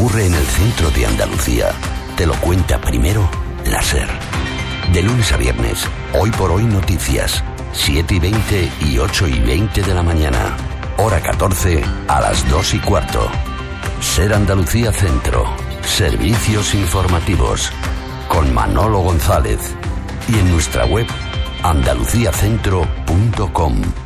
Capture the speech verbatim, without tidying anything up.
ocurre en el centro de Andalucía te lo cuenta primero la SER. De lunes a viernes, Hoy por Hoy Noticias, siete y veinte y ocho y veinte de la mañana. Hora catorce a las dos y cuarto. SER Andalucía Centro. Servicios informativos. Con Manolo González. Y en nuestra web andalucía centro punto com.